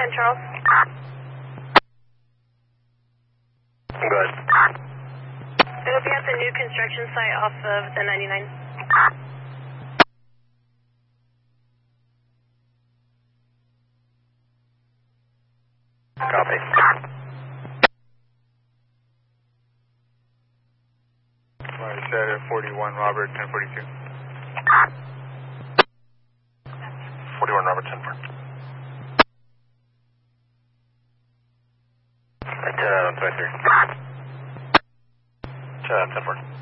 Charles. Good. It'll be at the new construction site off of the 99. Copy. I said at 41 Robert 1042. 41 Robert 10-4. 10 out of 23. 10 out of 10-4.